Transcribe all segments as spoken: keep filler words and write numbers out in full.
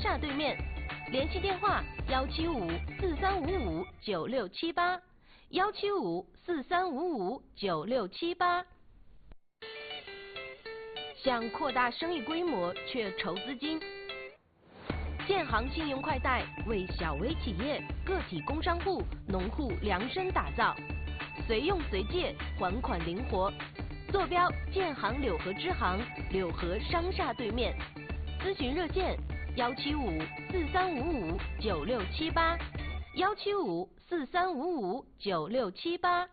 厦对面，联系电话幺七五四三五五九六七八，幺七五四三五五九六七八。想扩大生意规模却筹资金，建行信用快贷为小微企业、个体工商户、农户量身打造，随用随借，还款灵活。坐标建行柳河支行，柳河商厦对面。咨询热线幺七五四三五五九六七八，幺七五四三五五九六七八。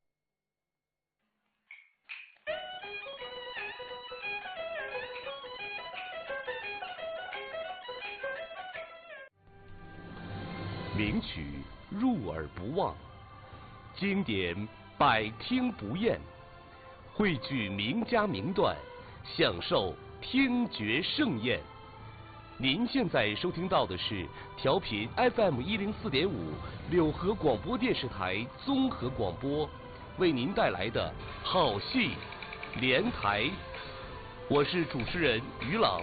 名曲入耳不忘，经典百听不厌，汇聚名家名段，享受听觉盛宴。您现在收听到的是调频 F M 一零四点五柳河广播电视台综合广播为您带来的好戏连台，我是主持人于朗。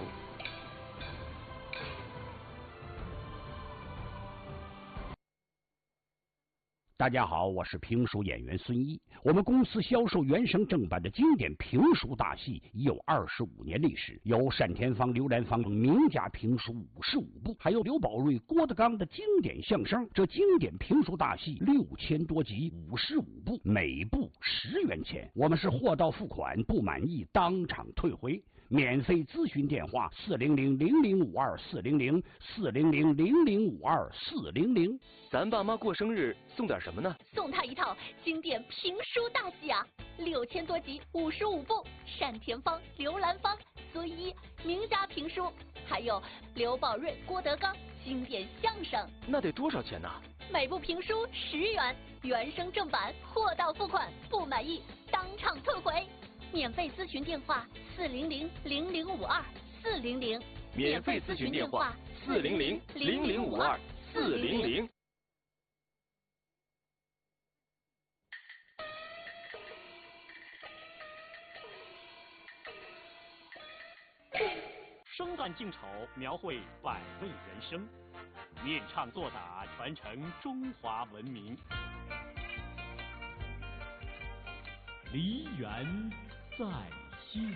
大家好，我是评书演员孙一。我们公司销售原声正版的经典评书大戏已有二十五年历史，有单田芳、刘兰芳等名家评书五十五部，还有刘宝瑞、郭德纲的经典相声。这经典评书大戏六千多集，五十五部，每部十元钱。我们是货到付款，不满意当场退回。免费咨询电话四零零零零五二四零零四零零零零五二四零零。 咱爸妈过生日送点什么呢？ 送他一套经典评书大戏啊，六千多集，五十五部，单田芳、刘兰芳、孙一名家评书，还有刘宝瑞、郭德纲经典相声。 那得多少钱呢？ 每部评书十元，原声正版，货到付款，不满意当场退回。免费咨询电话四零零零零五二四零零。 免费咨询电话四零零零零五二四零零。 生旦净丑，描绘百味人生，念唱作打，传承中华文明。梨园在线。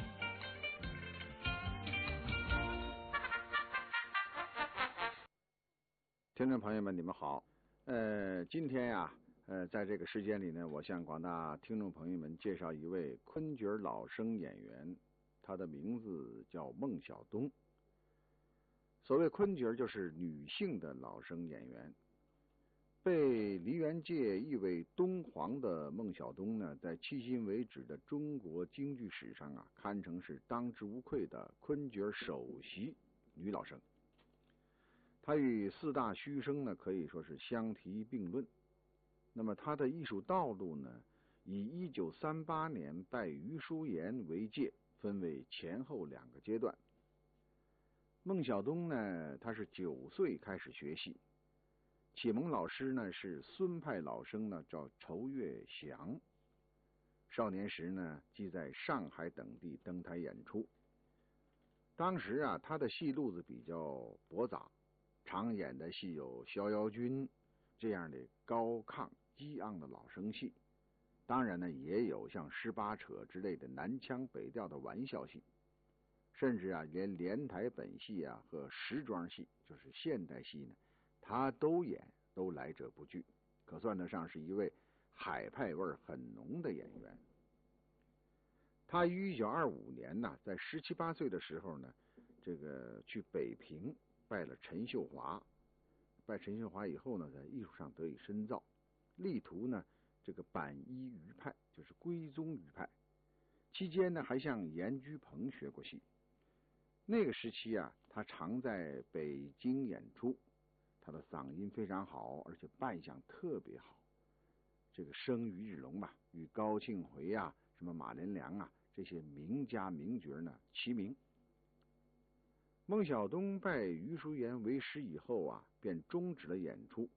听众朋友们，你们好。呃，今天呀、啊，呃，在这个时间里呢，我向广大听众朋友们介绍一位昆曲老生演员，他的名字叫孟小冬。所谓昆曲，就是女性的老生演员。被梨园界誉为东皇的孟小冬呢，在迄今为止的中国京剧史上啊，堪称是当之无愧的昆曲首席女老生。她与四大须生呢，可以说是相提并论。那么她的艺术道路呢，以一九三八年拜余叔岩为界，分为前后两个阶段。孟小冬呢，她是九岁开始学戏。启蒙老师呢是孙派老生呢，叫仇月祥。少年时呢，即在上海等地登台演出。当时啊，他的戏路子比较驳杂，常演的戏有《逍遥君》这样的高亢激昂的老生戏，当然呢，也有像十八扯之类的南腔北调的玩笑戏，甚至啊，连连台本戏啊和时装戏，就是现代戏呢，他都演，都来者不拒，可算得上是一位海派味很浓的演员。他于一九二五年呢，在十七八岁的时候呢，这个去北平拜了陈秀华。拜陈秀华以后呢，在艺术上得以深造，力图呢这个板衣余派，就是归宗余派。期间呢，还向严居鹏学过戏。那个时期啊，他常在北京演出。他的嗓音非常好，而且扮相特别好，这个声于日隆吧，与高庆回啊、什么马连良啊这些名家名角呢齐名。孟小冬拜余叔岩为师以后啊，便终止了演出，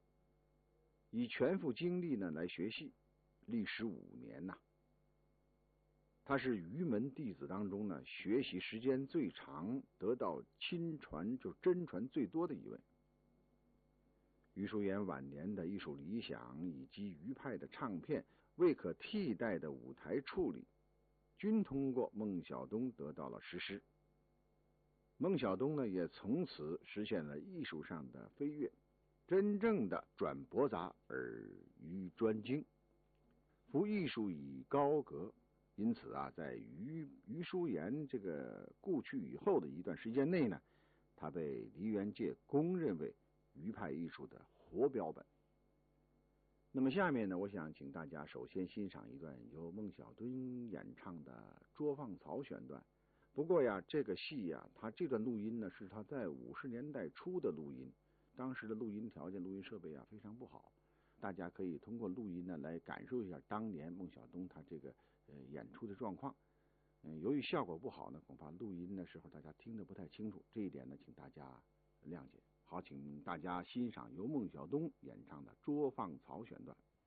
以全副精力呢来学戏，历时五年呐、啊。 他是余门弟子当中呢学习时间最长、得到亲传就真传最多的一位。余叔岩晚年的艺术理想以及余派的唱片未可替代的舞台处理，均通过孟小冬得到了实施。孟小冬呢，也从此实现了艺术上的飞跃，真正的转博杂而于专精，夫艺术以高阁。因此啊，在余余叔岩这个故去以后的一段时间内呢，他被梨园界公认为余派艺术的活标本。那么下面呢，我想请大家首先欣赏一段由孟小冬演唱的《捉放草》选段。不过呀，这个戏呀，他这段录音呢是他在五十年代初的录音，当时的录音条件、录音设备啊非常不好。大家可以通过录音呢来感受一下当年孟小冬他这个呃演出的状况。嗯，由于效果不好呢，恐怕录音的时候大家听得不太清楚，这一点呢，请大家谅解。好，请大家欣赏由孟小冬演唱的《捉放草》选段。